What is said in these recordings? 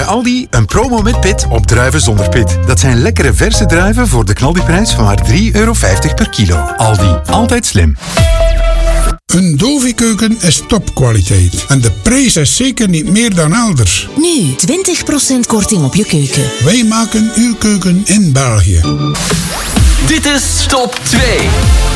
Aldi een promo met pit op druiven zonder pit. Dat zijn lekkere verse druiven voor de knaldiprijs van maar €3,50 per kilo. Aldi, altijd slim. Een Dovi-keuken is topkwaliteit. En de prijs is zeker niet meer dan elders. Nu 20% korting op je keuken. Wij maken uw keuken in België. Dit is Top 2.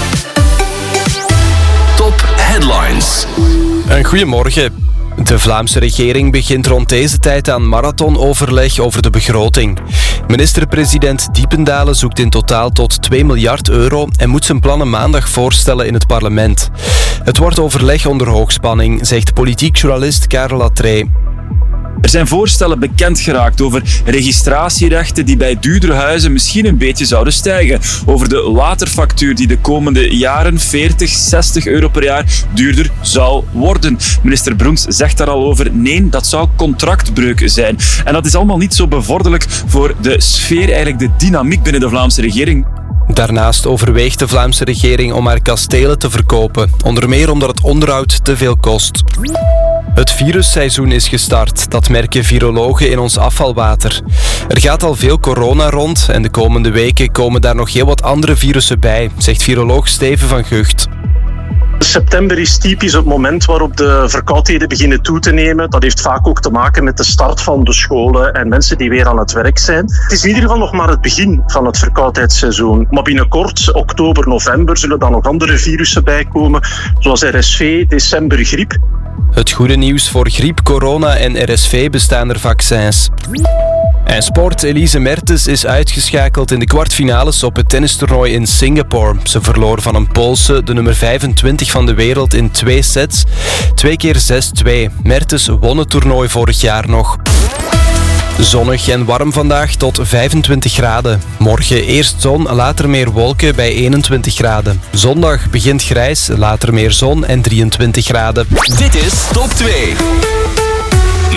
Top Headlines. Een goeiemorgen. De Vlaamse regering begint rond deze tijd aan marathonoverleg over de begroting. Minister-president Diependalen zoekt in totaal tot €2 miljard en moet zijn plannen maandag voorstellen in het parlement. Het wordt overleg onder hoogspanning, zegt politiek journalist Karel Latree. Er zijn voorstellen bekend geraakt over registratierechten die bij duurdere huizen misschien een beetje zouden stijgen. Over de waterfactuur die de komende jaren €40-60 per jaar duurder zou worden. Minister Broens zegt daar al over, nee, dat zou contractbreuk zijn. En dat is allemaal niet zo bevorderlijk voor de sfeer, eigenlijk de dynamiek binnen de Vlaamse regering. Daarnaast overweegt de Vlaamse regering om haar kastelen te verkopen. Onder meer omdat het onderhoud te veel kost. Het virusseizoen is gestart, dat merken virologen in ons afvalwater. Er gaat al veel corona rond en de komende weken komen daar nog heel wat andere virussen bij, zegt viroloog Steven van Gucht. September is typisch het moment waarop de verkoudheden beginnen toe te nemen. Dat heeft vaak ook te maken met de start van de scholen en mensen die weer aan het werk zijn. Het is in ieder geval nog maar het begin van het verkoudheidsseizoen. Maar binnenkort, oktober, november, zullen dan nog andere virussen bijkomen, zoals RSV, decembergriep. Het goede nieuws: voor griep, corona en RSV bestaan er vaccins. En sport, Elise Mertens is uitgeschakeld in de kwartfinales op het tennistoernooi in Singapore. Ze verloor van een Poolse, de nummer 25 van de wereld, in 2 sets. 2 keer 6-2. Mertens won het toernooi vorig jaar nog. Zonnig en warm vandaag tot 25 graden. Morgen eerst zon, later meer wolken bij 21 graden. Zondag begint grijs, later meer zon en 23 graden. Dit is Top 2.